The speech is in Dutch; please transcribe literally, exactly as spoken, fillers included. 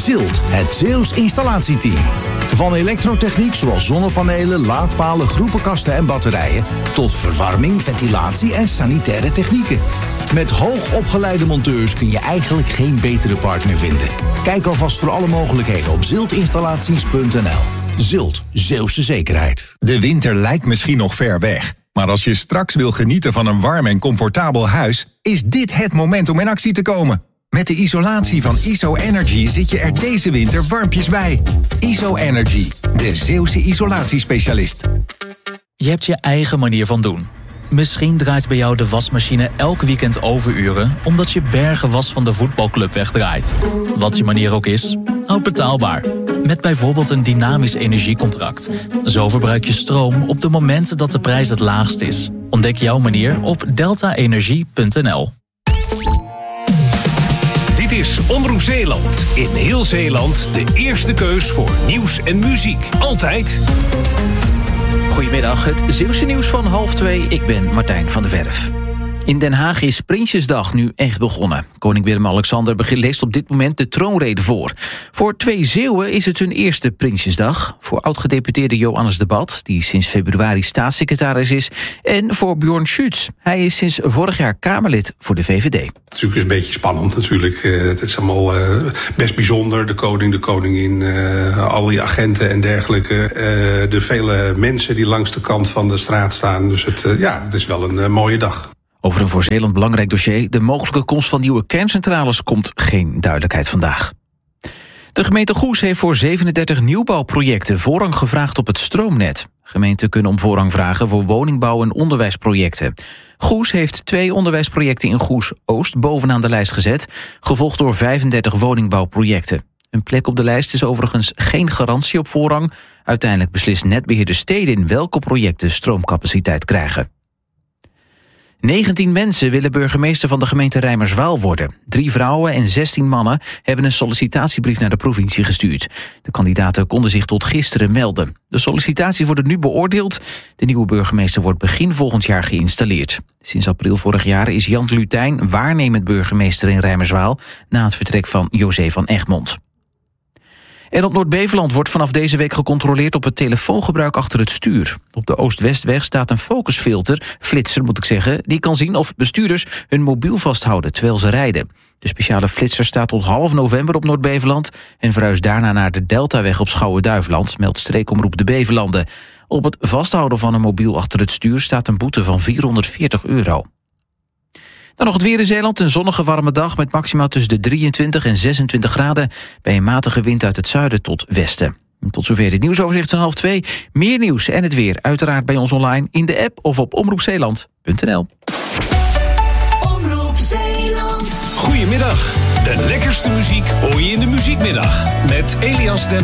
Zilt, het Zeeuws installatieteam. Van elektrotechniek zoals zonnepanelen, laadpalen, groepenkasten en batterijen, tot verwarming, ventilatie en sanitaire technieken. Met hoogopgeleide monteurs kun je eigenlijk geen betere partner vinden. Kijk alvast voor alle mogelijkheden op ziltinstallaties punt n l. Zilt, Zeeuwse zekerheid. De winter lijkt misschien nog ver weg. Maar als je straks wil genieten van een warm en comfortabel huis, is dit het moment om in actie te komen. Met de isolatie van I S O Energy zit je er deze winter warmpjes bij. I S O Energy, de Zeeuwse isolatiespecialist. Je hebt je eigen manier van doen. Misschien draait bij jou de wasmachine elk weekend overuren, omdat je bergen was van de voetbalclub wegdraait. Wat je manier ook is, houd betaalbaar. Met bijvoorbeeld een dynamisch energiecontract. Zo verbruik je stroom op de momenten dat de prijs het laagst is. Ontdek jouw manier op delta energie punt n l. Dit is Omroep Zeeland. In heel Zeeland de eerste keus voor nieuws en muziek. Altijd. Goedemiddag, het Zeeuwse nieuws van half twee. Ik ben Martijn van der Werf. In Den Haag is Prinsjesdag nu echt begonnen. Koning Willem-Alexander leest op dit moment de troonrede voor. Voor twee Zeeuwen is het hun eerste Prinsjesdag. Voor oud-gedeputeerde Johannes de Bad, die sinds februari staatssecretaris is. En voor Bjorn Schütz. Hij is sinds vorig jaar Kamerlid voor de V V D. Het is natuurlijk een beetje spannend natuurlijk. Uh, het is allemaal uh, best bijzonder. De koning, de koningin, uh, al die agenten en dergelijke. Uh, de vele mensen die langs de kant van de straat staan. Dus het, uh, ja, het is wel een uh, mooie dag. Over een voor Zeeland belangrijk dossier, de mogelijke komst van nieuwe kerncentrales, komt geen duidelijkheid vandaag. De gemeente Goes heeft voor zevenendertig nieuwbouwprojecten voorrang gevraagd op het stroomnet. Gemeenten kunnen om voorrang vragen voor woningbouw- en onderwijsprojecten. Goes heeft twee onderwijsprojecten in Goes-Oost bovenaan de lijst gezet, gevolgd door vijfendertig woningbouwprojecten. Een plek op de lijst is overigens geen garantie op voorrang. Uiteindelijk beslist Netbeheerder Stedin welke projecten stroomcapaciteit krijgen. negentien mensen willen burgemeester van de gemeente Rijmerswaal worden. Drie vrouwen en zestien mannen hebben een sollicitatiebrief naar de provincie gestuurd. De kandidaten konden zich tot gisteren melden. De sollicitaties worden nu beoordeeld. De nieuwe burgemeester wordt begin volgend jaar geïnstalleerd. Sinds april vorig jaar is Jan Lutijn waarnemend burgemeester in Rijmerswaal na het vertrek van José van Egmond. En op Noord-Beveland wordt vanaf deze week gecontroleerd op het telefoongebruik achter het stuur. Op de Oost-Westweg staat een focusfilter, flitser moet ik zeggen, die kan zien of bestuurders hun mobiel vasthouden terwijl ze rijden. De speciale flitser staat tot half november op Noord-Beveland en verhuist daarna naar de Deltaweg op Schouwen-Duiveland, meldt streekomroep de Bevelanden. Op het vasthouden van een mobiel achter het stuur staat een boete van vierhonderdveertig euro. Dan nog het weer in Zeeland. Een zonnige warme dag met maxima tussen de drieëntwintig en zesentwintig graden... bij een matige wind uit het zuiden tot westen. Tot zover dit nieuwsoverzicht van half twee. Meer nieuws en het weer uiteraard bij ons online in de app of op omroep zeeland punt n l. Omroep Zeeland. Goedemiddag. De lekkerste muziek hoor je in de muziekmiddag. Met Elias Den